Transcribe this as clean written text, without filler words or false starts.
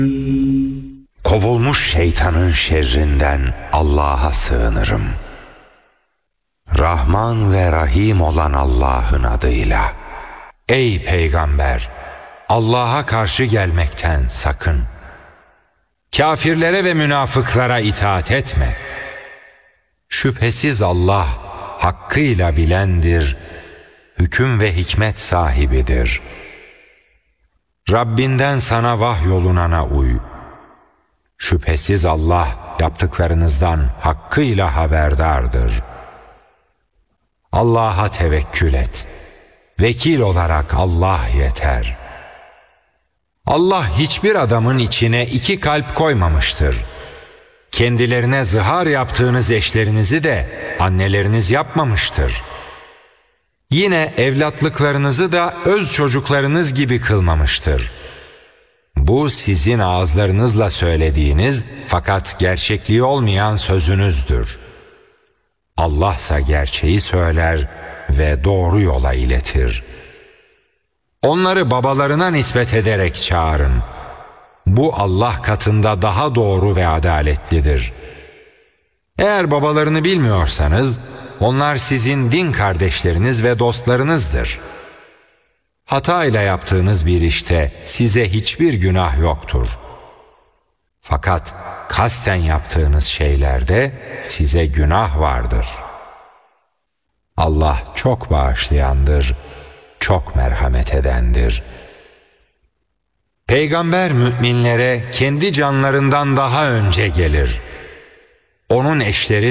Kovulmuş şeytanın şerrinden Allah'a sığınırım. Rahman ve Rahim olan Allah'ın adıyla. Ey Peygamber! Allah'a karşı gelmekten sakın. Kafirlere ve münafıklara itaat etme. Şüphesiz Allah hakkıyla bilendir, hüküm ve hikmet sahibidir. Rabbinden sana vahyolunana uy. Şüphesiz Allah yaptıklarınızdan hakkıyla haberdardır. Allah'a tevekkül et. Vekil olarak Allah yeter. Allah hiçbir adamın içine iki kalp koymamıştır. Kendilerine zihar yaptığınız eşlerinizi de anneleriniz yapmamıştır. Yine evlatlıklarınızı da öz çocuklarınız gibi kılmamıştır. Bu sizin ağızlarınızla söylediğiniz fakat gerçekliği olmayan sözünüzdür. Allah'sa gerçeği söyler ve doğru yola iletir. Onları babalarına nispet ederek çağırın. Bu Allah katında daha doğru ve adaletlidir. Eğer babalarını bilmiyorsanız, onlar sizin din kardeşleriniz ve dostlarınızdır. Hata ile yaptığınız bir işte size hiçbir günah yoktur. Fakat kasten yaptığınız şeylerde size günah vardır. Allah çok bağışlayandır, çok merhamet edendir. Peygamber müminlere kendi canlarından daha önce gelir. Onun eşleri